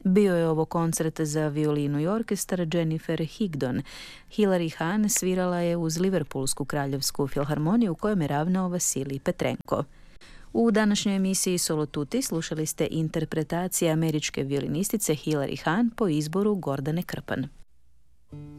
Bio je ovo koncert za violinu i orkestar Jennifer Higdon. Hilary Hahn svirala je uz Liverpoolsku kraljevsku filharmoniju kojem je ravnao Vasilij Petrenko. U današnjoj emisiji Solo Tutti slušali ste interpretacije američke violinistice Hilary Hahn po izboru Gordane Krpan.